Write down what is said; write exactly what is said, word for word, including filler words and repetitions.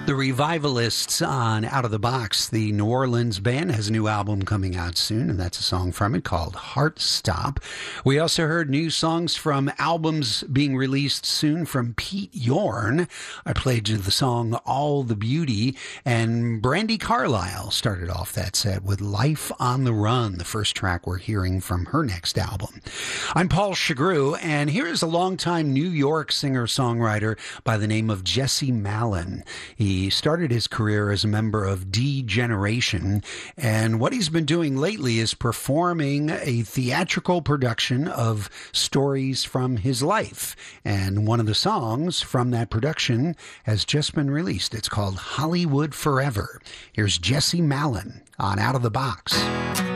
The Revivalists on Out of the Box. The New Orleans band has a new album coming out soon, and that's a song from it called Heart Stop. We also heard new songs from albums being released soon from Pete Yorn. I played you the song All the Beauty, and Brandi Carlile started off that set with Life on the Run, the first track we're hearing from her next album. I'm Paul Chagru, and here is a longtime New York singer-songwriter by the name of Jesse Malin. He He started his career as a member of D Generation, and what he's been doing lately is performing a theatrical production of stories from his life. And one of the songs from that production has just been released. It's called Hollywood Forever. Here's Jesse Malin on Out of the Box.